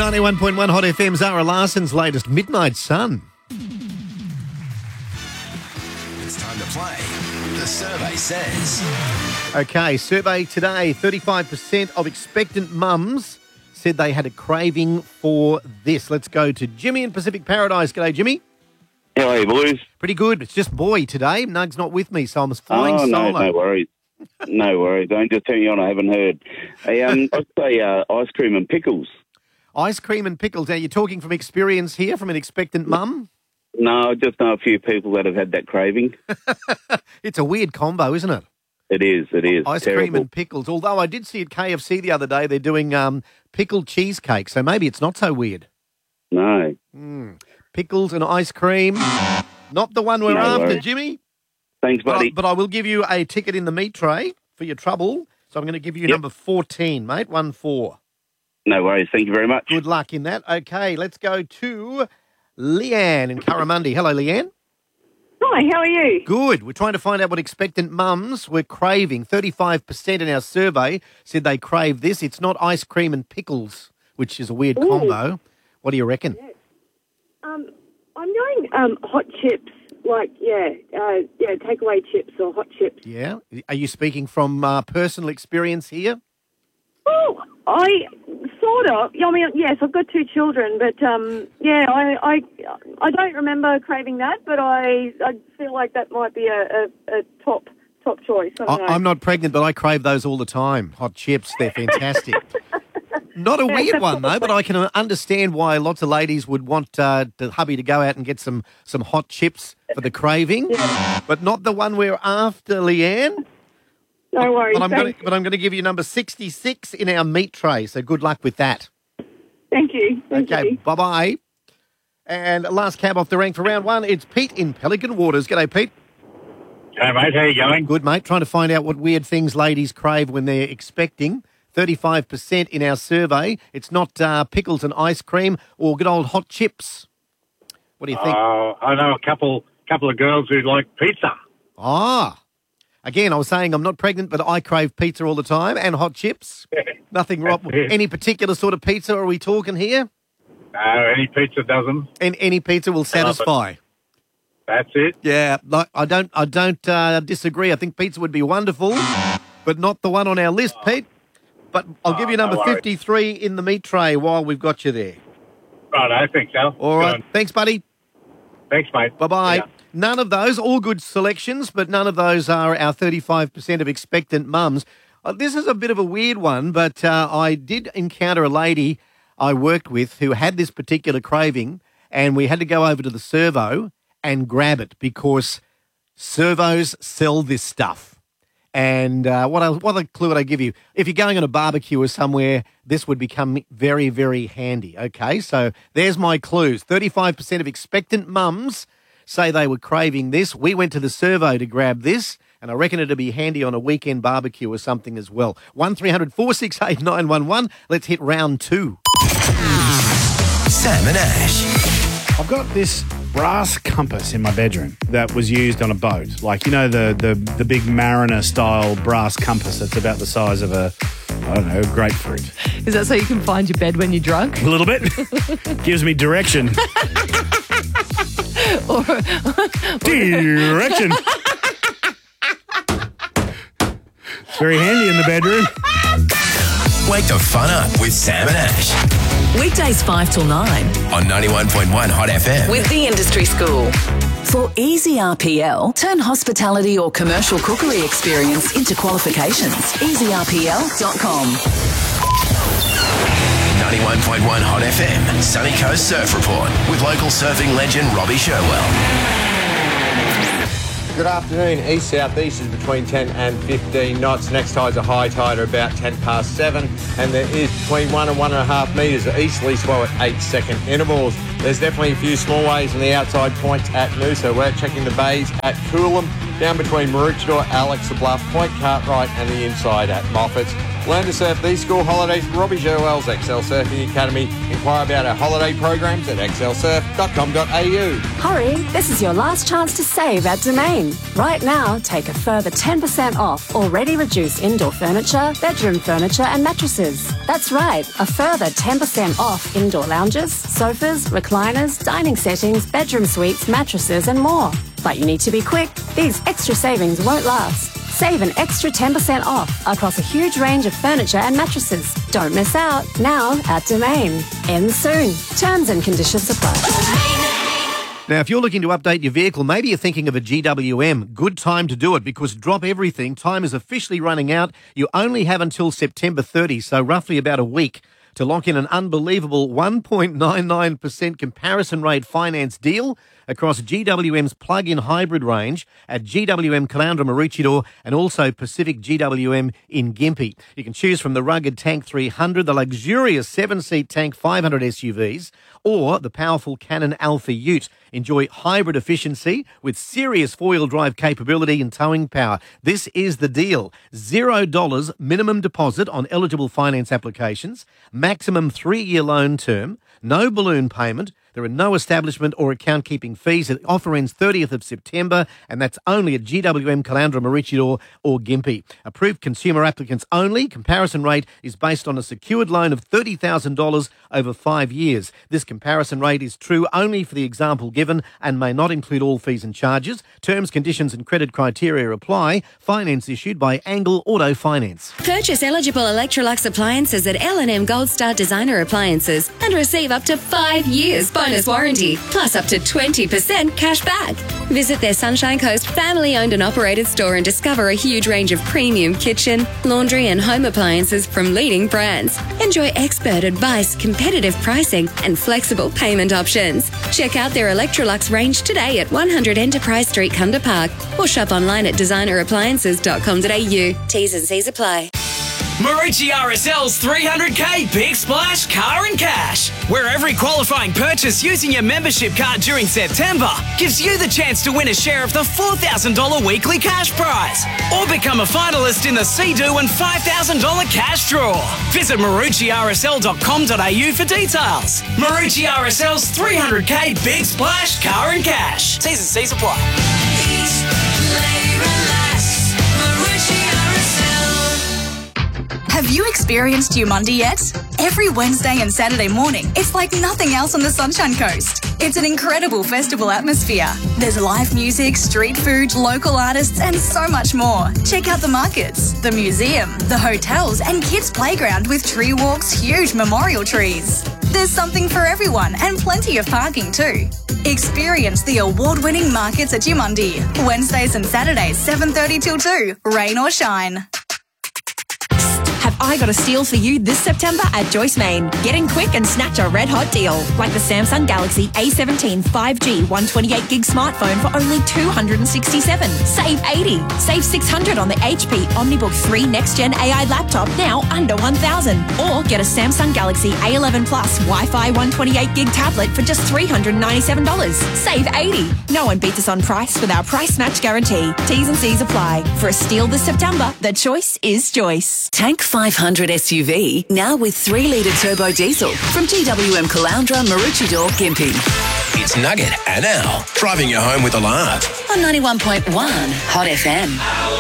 91.1 Hot FM, Zara Larson's latest Midnight Sun. It's time to play. The survey says. Okay, survey today, 35% of expectant mums said they had a craving for this. Let's go to Jimmy in Pacific Paradise. G'day, Jimmy. How are you, boys? Pretty good. It's just boy today. Nug's not with me, so I'm flying solo. No worries. No worries. I'm just telling you on, I haven't heard. Hey, I'd say ice cream and pickles. Ice cream and pickles. Now, you're talking from experience here, from an expectant mum? No, I just know a few people that have had that craving. It's a weird combo, isn't it? It is. Ice Terrible. cream and pickles. Although I did see at KFC the other day, they're doing pickled cheesecake, so maybe it's not so weird. No. Pickles and ice cream. Not the one we're No after, worries. Jimmy. Thanks, buddy. But I will give you a ticket in the meat tray for your trouble. So I'm going to give you number 14, mate. 1-4. No worries. Thank you very much. Good luck in that. Okay, let's go to Leanne in Curramundi. Hello, Leanne. Hi, how are you? Good. We're trying to find out what expectant mums were craving. 35% in our survey said they crave this. It's not ice cream and pickles, which is a weird combo. What do you reckon? I'm going hot chips, takeaway chips or hot chips. Yeah. Are you speaking from personal experience here? Well, I sort of. I mean, yes, I've got 2 children, but I don't remember craving that, but I feel like that might be a top choice. I don't know. I'm not pregnant, but I crave those all the time. Hot chips, they're fantastic. Not a weird one, though, but I can understand why lots of ladies would want the hubby to go out and get some hot chips for the craving, but not the one we're after, Leanne. No worries. But I'm going to give you number 66 in our meat tray, so good luck with that. Thank you. Thank Okay, you. bye-bye. And last cab off the rank for round 1, it's Pete in Pelican Waters. G'day, Pete. Hey, mate, how you going? Good, mate. Trying to find out what weird things ladies crave when they're expecting. 35% in our survey. It's not pickles and ice cream or good old hot chips. What do you think? I know a couple of girls who like pizza. Again, I was saying I'm not pregnant, but I crave pizza all the time and hot chips. Nothing wrong. Any particular sort of pizza are we talking here? Any pizza doesn't. And any pizza will satisfy. That's it. Yeah, I don't disagree. I think pizza would be wonderful, but not the one on our list, Pete. But I'll give you number no worries. 53 in the meat tray while we've got you there. Right, I think so. All right. Thanks, buddy. Thanks, mate. Bye-bye. Yeah. None of those, all good selections, but none of those are our 35% of expectant mums. This is a bit of a weird one, but I did encounter a lady I worked with who had this particular craving, and we had to go over to the servo and grab it because servos sell this stuff. And what other clue would I give you? If you're going on a barbecue or somewhere, this would become very, very handy. Okay, so there's my clues. 35% of expectant mums say they were craving this. We went to the servo to grab this, and I reckon it'd be handy on a weekend barbecue or something as well. 1300 468 911. Let's hit round 2. Sam and Ash. I've got this brass compass in my bedroom that was used on a boat. Like, you know, the big mariner-style brass compass that's about the size of a grapefruit. Is that so you can find your bed when you're drunk? A little bit. Gives me direction. Direction. It's very handy in the bedroom. Wake the fun up with Sam and Ash. Weekdays 5 till 9 On 91.1 Hot FM. with the Industry School. For easy RPL, turn hospitality or commercial cookery experience into qualifications. EasyRPL.com. 91.1 Hot FM. Sunny Coast Surf Report with local surfing legend Robbie Sherwell. Good afternoon. East-southeast is between 10 and 15 knots. Next tide's a high tide of about 10 past 7. And there is between 1 and 1.5 metres of easterly swell at 8-second intervals. There's definitely a few small waves on the outside points at Noosa. We're checking the bays at Coolum, down between Maroochydore, Alexa Bluff, Point Cartwright and the inside at Moffats. Learn to surf these school holidays with Robbie Joel's Excel Surfing Academy. Inquire about our holiday programs at excelsurf.com.au. Hurry, this is your last chance to save at Domain. Right now, take a further 10% off already reduced indoor furniture, bedroom furniture and mattresses. That's right, a further 10% off indoor lounges, sofas, recliners, dining settings, bedroom suites, mattresses and more. But you need to be quick. These extra savings won't last. Save an extra 10% off across a huge range of furniture and mattresses. Don't miss out. Now at Domain. Ends soon. Terms and conditions apply. Now, if you're looking to update your vehicle, maybe you're thinking of a GWM, good time to do it because drop everything. Time is officially running out. You only have until September 30, so roughly about a week, to lock in an unbelievable 1.99% comparison rate finance deal across GWM's plug-in hybrid range at GWM Caloundra Maroochydore and also Pacific GWM in Gympie. You can choose from the rugged Tank 300, the luxurious 7-seat Tank 500 SUVs, or the powerful Canon Alpha Ute. Enjoy hybrid efficiency with serious four-wheel drive capability and towing power. This is the deal. $0 minimum deposit on eligible finance applications, maximum 3-year loan term, no balloon payment. There are no establishment or account keeping fees. The offer ends 30th of September, and that's only at GWM Caloundra Maroochydore or Gympie. Approved consumer applicants only. Comparison rate is based on a secured loan of $30,000 over 5 years. This comparison rate is true only for the example given and may not include all fees and charges. Terms, conditions and credit criteria apply. Finance issued by Angle Auto Finance. Purchase eligible Electrolux appliances at L&M Gold Star Designer Appliances and receive up to 5 years bonus warranty, plus up to 20% cash back. Visit their Sunshine Coast family-owned and operated store and discover a huge range of premium kitchen, laundry and home appliances from leading brands. Enjoy expert advice, competitive pricing and flexible payment options. Check out their Electrolux range today at 100 Enterprise Street, Kunda Park, or shop online at designerappliances.com.au. T's and C's apply. Marucci RSL's 300k Big Splash Car and Cash, where every qualifying purchase using your membership card during September gives you the chance to win a share of the $4,000 weekly cash prize, or become a finalist in the Sea-Doo and $5,000 cash draw. Visit MarucciRSL.com.au for details. Marucci RSL's 300k Big Splash Car and Cash. T's and C's apply. Have you experienced Umundi yet? Every Wednesday and Saturday morning, it's like nothing else on the Sunshine Coast. It's an incredible festival atmosphere. There's live music, street food, local artists, and so much more. Check out the markets, the museum, the hotels, and kids' playground with tree walks, huge memorial trees. There's something for everyone and plenty of parking too. Experience the award-winning markets at Umundi. Wednesdays and Saturdays, 7:30 till 2, rain or shine. Have I got a steal for you this September at Joyce Main? Get in quick and snatch a red hot deal, like the Samsung Galaxy A17 5G 128GB smartphone for only $267. Save 80. Save $600 on the HP OmniBook 3 Next Gen AI laptop, now under $1,000. Or get a Samsung Galaxy A11 Plus Wi-Fi 128GB tablet for just $397. Save 80. No one beats us on price with our price match guarantee. T's and C's apply. For a steal this September, the choice is Joyce. Tank 500 SUV, now with 3-litre turbo diesel from GWM Caloundra, Maroochydore, Gympie. It's Nugget and Al, driving you home with a laugh. On 91.1 Hot FM.